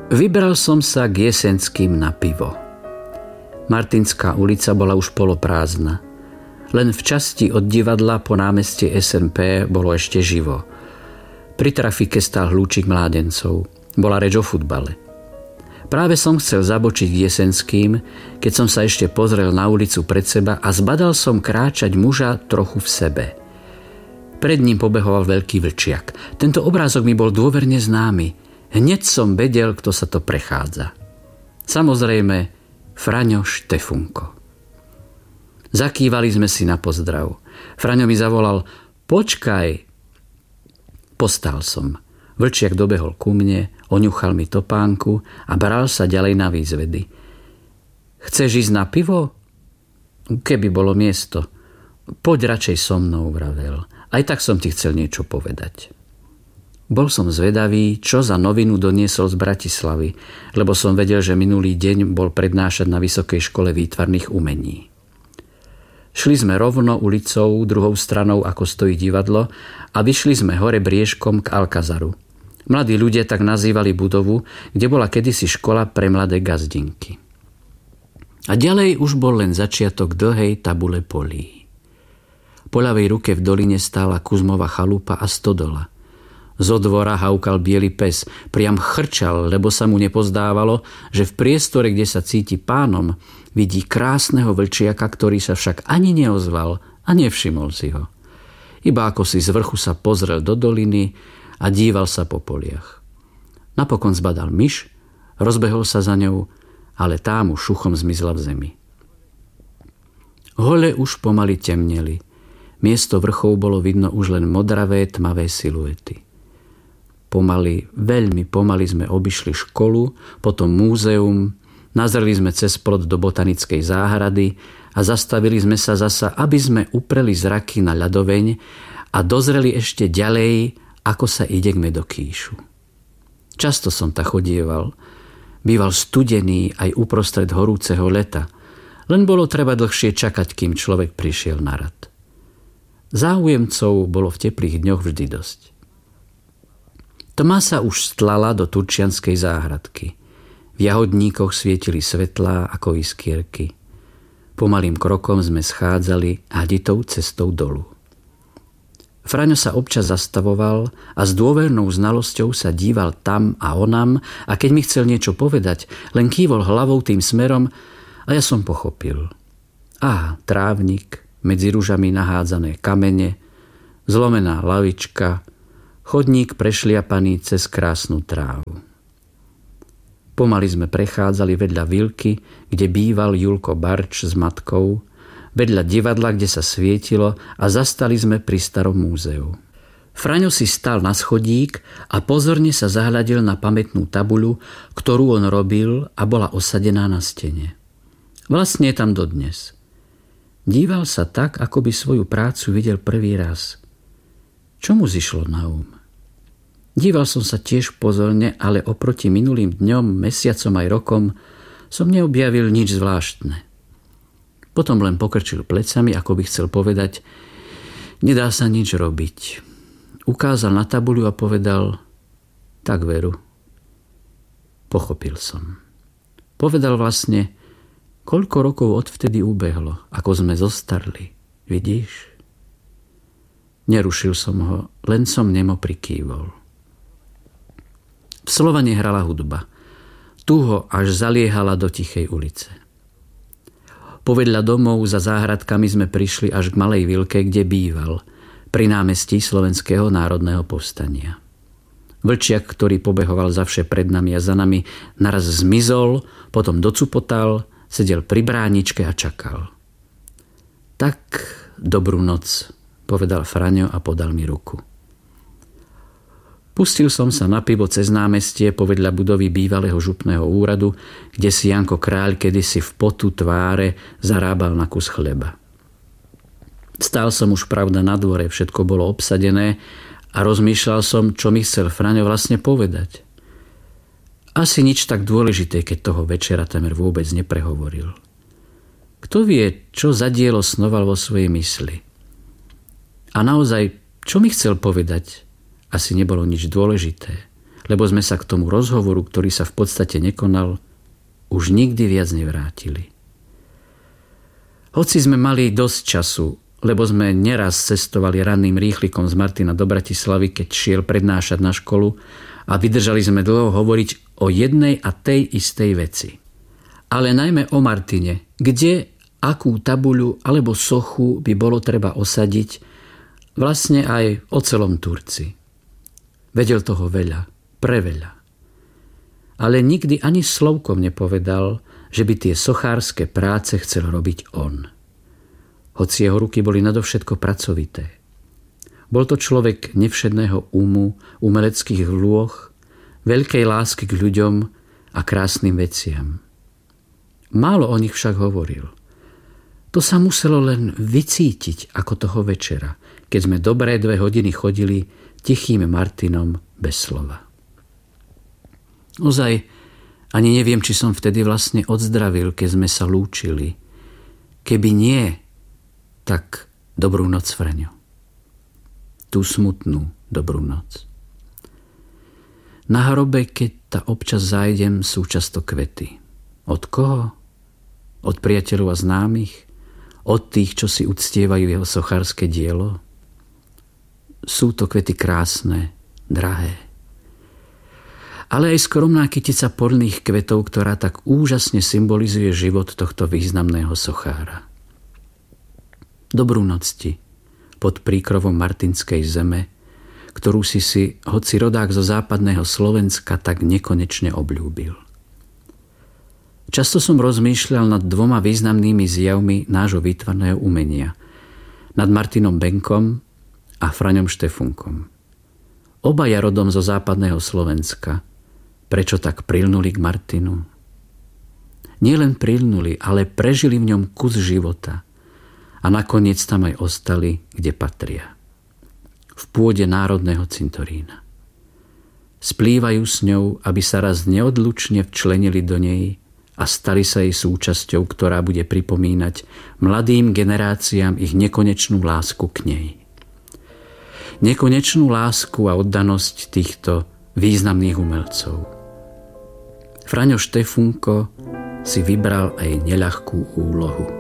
Vybral som sa k Jesenským na pivo. Martinská ulica bola už poloprázdna. Len v časti od divadla po námestie SNP bolo ešte živo. Pri trafike stál hlúčik mládencov. Bola reč o futbale. Práve som chcel zabočiť k Jesenským, keď som sa ešte pozrel na ulicu pred seba a zbadal som kráčať muža trochu v sebe. Pred ním pobehoval veľký vlčiak. Tento obrázok mi bol dôverne známy. Hneď som vedel, kto sa to prechádza. Samozrejme, Fraňo Štefunko. Zakývali sme si na pozdrav. Fraňo mi zavolal: počkaj. Postal som. Vlčiak dobehol ku mne, oňuchal mi topánku a bral sa ďalej na výzvedy. Chceš ísť na pivo? Keby bolo miesto. Poď radšej so mnou, vravel. Aj tak som ti chcel niečo povedať. Bol som zvedavý, čo za novinu doniesol z Bratislavy, lebo som vedel, že minulý deň bol prednášať na Vysokej škole výtvarných umení. Šli sme rovno ulicou, druhou stranou, ako stojí divadlo, a vyšli sme hore briežkom k Alkazaru. Mladí ľudia tak nazývali budovu, kde bola kedysi škola pre mladé gazdinky. A ďalej už bol len začiatok dlhej tabule polí. Po ľavej ruke v doline stála Kuzmova chalupa a stodola. Zo dvora haukal biely pes, priam chrčal, lebo sa mu nepozdávalo, že v priestore, kde sa cíti pánom, vidí krásneho vlčiaka, ktorý sa však ani neozval a nevšimol si ho. Iba ako si z vrchu sa pozrel do doliny a díval sa po poliach. Napokon zbadal myš, rozbehol sa za ňou, ale tá mu šuchom zmizla v zemi. Hole už pomaly temneli. Miesto vrchov bolo vidno už len modravé, tmavé siluety. Pomaly, veľmi pomaly sme obišli školu, potom múzeum, nazreli sme cez plot do botanickej záhrady a zastavili sme sa zasa, aby sme upreli zraky na ľadoveň a dozreli ešte ďalej, ako sa ide k Medokýšu. Často som ta chodieval. Býval studený aj uprostred horúceho leta, len bolo treba dlhšie čakať, kým človek prišiel na rad. Záujemcov bolo v teplých dňoch vždy dosť. Tma sa už stlala do Turčianskej záhradky. V jahodníkoch svietili svetlá ako iskierky. Pomalým krokom sme schádzali haditou cestou dolu. Fraňo sa občas zastavoval a s dôvernou znalosťou sa díval tam a onam a keď mi chcel niečo povedať, len kývol hlavou tým smerom a ja som pochopil. Trávnik, medzi ružami nahádzané kamene, zlomená lavička, chodník prešliapaný cez krásnu trávu. Pomaly sme prechádzali vedľa vilky, kde býval Julko Barč s matkou, vedľa divadla, kde sa svietilo a zastali sme pri starom múzeu. Fraňo si stal na schodík a pozorne sa zahľadil na pamätnú tabuľu, ktorú on robil a bola osadená na stene. Vlastne je tam dodnes. Díval sa tak, ako by svoju prácu videl prvý raz. Čo mu zišlo na Díval som sa tiež pozorne, ale oproti minulým dňom, mesiacom aj rokom som neobjavil nič zvláštne. Potom len pokrčil plecami, ako by chcel povedať: nedá sa nič robiť. Ukázal na tabuľu a povedal: tak veru. Pochopil som. Povedal vlastne: koľko rokov odvtedy ubehlo, ako sme zostarli. Vidíš? Nerušil som ho, len som nemo prikývol. V Slovane hrala hudba. Tuho až zaliehala do tichej ulice. Povedľa domov za záhradkami sme prišli až k malej vilke, kde býval, pri námestí Slovenského národného povstania. Vlčiak, ktorý pobehoval zavše pred nami a za nami, naraz zmizol, potom docupotal, sedel pri bráničke a čakal. Tak, dobrú noc, povedal Fraňo a podal mi ruku. Pustil som sa na pivo cez námestie povedľa budovy bývalého župného úradu, kde si Janko Kráľ kedysi v potu tváre zarábal na kus chleba. Stál som už pravda na dvore, všetko bolo obsadené a rozmýšľal som, čo mi chcel Fraňo vlastne povedať. Asi nič tak dôležité, keď toho večera temer vôbec neprehovoril. Kto vie, čo za dielo snoval vo svojej mysli. A naozaj, čo mi chcel povedať, asi nebolo nič dôležité. lebo sme sa k tomu rozhovoru, ktorý sa v podstate nekonal, už nikdy viac nevrátili. Hoci sme mali dosť času, lebo sme neraz cestovali ranným rýchlikom z Martina do Bratislavy, keď šiel prednášať na školu, a vydržali sme dlho hovoriť o jednej a tej istej veci. Ale najmä o Martine, kde, akú tabuľu alebo sochu by bolo treba osadiť, vlastne aj o celom Turci. Vedel toho veľa, preveľa. Ale nikdy ani slovkom nepovedal, že by tie sochárske práce chcel robiť on. Hoci jeho ruky boli nadovšetko pracovité. Bol to človek nevšedného umu, umeleckých lôh, veľkej lásky k ľuďom a krásnym veciam. Málo o nich však hovoril. To sa muselo len vycítiť ako toho večera, keď sme dobré 2 hodiny chodili tichým Martinom bez slova. Ozaj, ani neviem, či som vtedy vlastne odzdravil, keď sme sa lúčili. Keby nie, tak dobrú noc, Freňo. Tú smutnú dobrú noc. Na hrobe, keď ta občas zájdem, sú často kvety. Od koho? Od priateľov a známych? Od tých, čo si uctievajú jeho sochárske dielo? Sú to kvety krásne, drahé. Ale aj skromná kytica polných kvetov, ktorá tak úžasne symbolizuje život tohto významného sochára. Dobrú noc ti, pod príkrovom martinskej zeme, ktorú si, hoci rodák zo západného Slovenska, tak nekonečne obľúbil. Často som rozmýšľal nad 2 významnými zjavmi nášho výtvarného umenia. Nad Martinom Benkom a Fraňom Štefunkom. Obaja rodom zo západného Slovenska. Prečo tak prilnuli k Martinu? Nielen prilnuli, ale prežili v ňom kus života. A nakoniec tam aj ostali, kde patria. V pôde národného cintorína. Splývajú s ňou, aby sa raz neodlučne včlenili do nej a stali sa jej súčasťou, ktorá bude pripomínať mladým generáciám ich nekonečnú lásku k nej. Nekonečnú lásku a oddanosť týchto významných umelcov. Fraňo Štefunko si vybral aj neľahkú úlohu.